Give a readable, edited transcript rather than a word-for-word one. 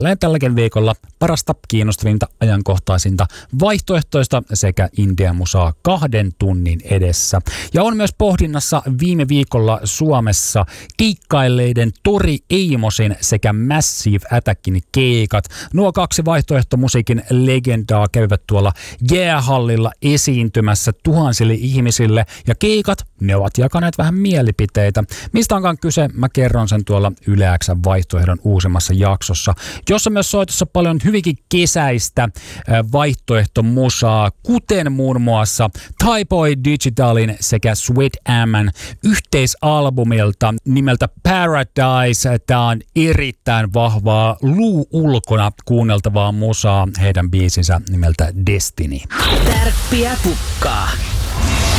tälläkin viikolla parasta, kiinnostavinta, ajankohtaisinta, vaihtoehtoista sekä indie-musaa 2 tunnin edessä. Ja on myös pohdinnassa viime viikolla Suomessa keikkailleiden Tori Amosin sekä Massive Attackin keikat. Nuo 2 vaihtoehtomusiikin legendaa käyvät tuolla jäähallilla esiintymässä tuhansille ihmisille, ja keikat, ne ovat jakaneet vähän mielipiteitä. Mistä onkaan kyse, mä kerron sen tuolla Yle X:n vaihtoehdon uusimmassa jaksossa, jossa myös soitossa paljon hyvinkin kesäistä vaihtoehtomusaa, kuten muun muassa Thai Boy Digitalin sekä Sweat Amman yhteisalbumilta nimeltä Paradise. Tämä on erittäin vahvaa luu-ulkona kuunneltavaa musaa, heidän biisinsä nimeltä Destiny. Tärppiä pukkaa.